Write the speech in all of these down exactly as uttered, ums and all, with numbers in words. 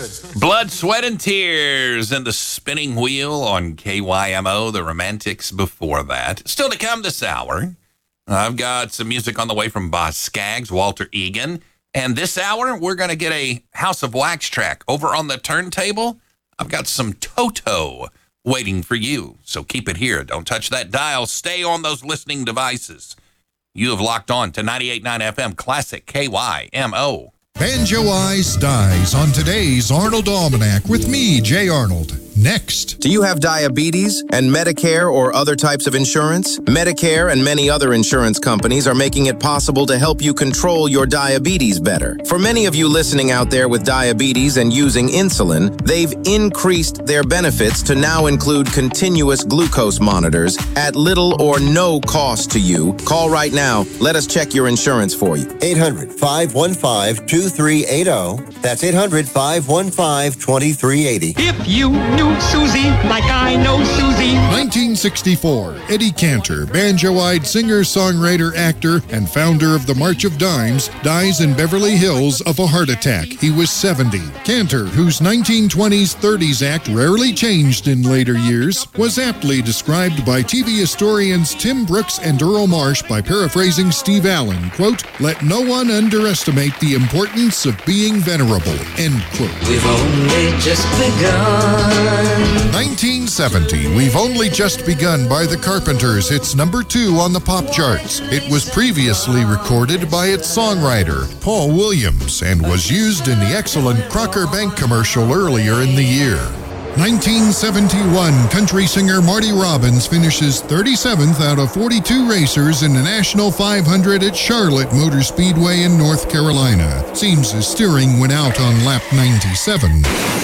Blood, Sweat, and Tears and the Spinning Wheel on K Y M O, the Romantics before that. Still to come this hour, I've got some music on the way from Boz Scaggs, Walter Egan. And this hour, we're going to get a House of Wax track. Over on the turntable, I've got some Toto waiting for you. So keep it here. Don't touch that dial. Stay on those listening devices. You have locked on to ninety-eight point nine F M Classic K Y M O. Banjo Ice dies on today's Arnold Almanac with me, Jay Arnold. Next. Do you have diabetes and Medicare or other types of insurance? Medicare and many other insurance companies are making it possible to help you control your diabetes better. For many of you listening out there with diabetes and using insulin, they've increased their benefits to now include continuous glucose monitors at little or no cost to you. Call right now. Let us check your insurance for you. eight hundred, five one five, two three eight zero. That's eight hundred, five one five, two three eight zero. If you knew Susie like I know Susie. nineteen sixty-four, Eddie Cantor, banjo-eyed singer, songwriter, actor, and founder of the March of Dimes, dies in Beverly Hills of a heart attack. He was seventy. Cantor, whose nineteen twenties thirties act rarely changed in later years, was aptly described by T V historians Tim Brooks and Earl Marsh by paraphrasing Steve Allen, quote, "Let no one underestimate the importance of being venerable," end quote. We've only just begun. nineteen seventy, We've Only Just Begun by the Carpenters hits number two on the pop charts. It was previously recorded by its songwriter, Paul Williams, and was used in the excellent Crocker Bank commercial earlier in the year. nineteen seventy-one, country singer Marty Robbins finishes thirty-seventh out of forty-two racers in the National five hundred at Charlotte Motor Speedway in North Carolina. Seems his steering went out on lap ninety-seven.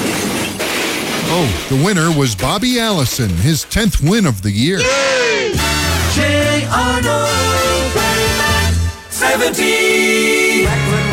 Oh, the winner was Bobby Allison, his tenth win of the year. Yay! Jay Arnold, seventy.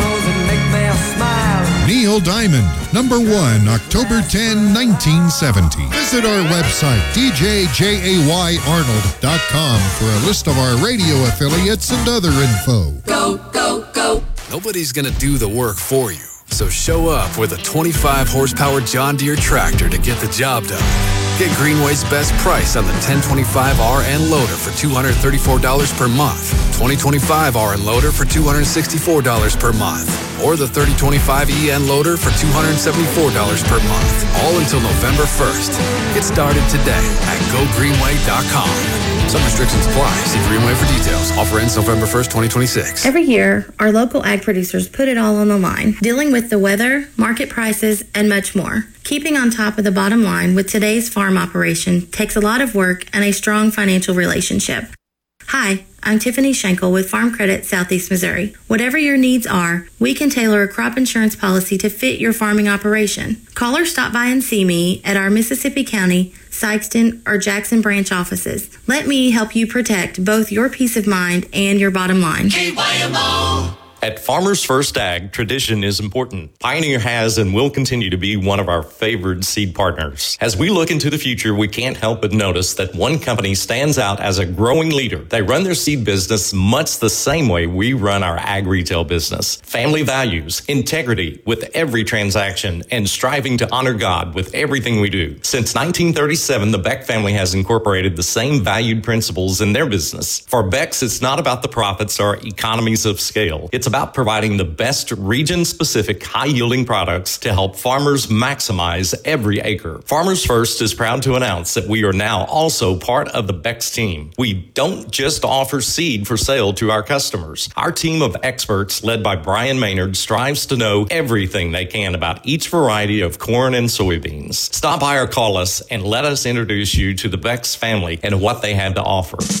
Neil Diamond, number one, October tenth, nineteen seventy. Visit our website, d j jay arnold dot com, for a list of our radio affiliates and other info. Go, go, go. Nobody's gonna do the work for you. So show up with a twenty-five horsepower John Deere tractor to get the job done. Get Greenway's best price on the ten twenty-five R N loader for two hundred thirty-four dollars per month, twenty twenty-five R N loader for two hundred sixty-four dollars per month, or the thirty twenty-five E N loader for two hundred seventy-four dollars per month, all until November first. Get started today at go greenway dot com. Some restrictions apply. See Greenway for details. Offer ends November first, twenty twenty-six. Every year, our local ag producers put it all on the line, dealing with the weather, market prices, and much more. Keeping on top of the bottom line with today's farm operation takes a lot of work and a strong financial relationship. Hi, I'm Tiffany Schenkel with Farm Credit Southeast Missouri. Whatever your needs are, we can tailor a crop insurance policy to fit your farming operation. Call or stop by and see me at our Mississippi County, Sykeston, or Jackson branch offices. Let me help you protect both your peace of mind and your bottom line. K Y M O. At Farmers First Ag, tradition is important. Pioneer has and will continue to be one of our favored seed partners. As we look into the future, we can't help but notice that one company stands out as a growing leader. They run their seed business much the same way we run our ag retail business. Family values, integrity with every transaction, and striving to honor God with everything we do. Since nineteen thirty-seven, the Beck family has incorporated the same valued principles in their business. For Beck's, it's not about the profits or economies of scale. It's about providing the best region-specific, high-yielding products to help farmers maximize every acre. Farmers First is proud to announce that we are now also part of the Beck's team. We don't just offer seed for sale to our customers. Our team of experts, led by Brian Maynard, strives to know everything they can about each variety of corn and soybeans. Stop by or call us and let us introduce you to the Beck's family and what they have to offer.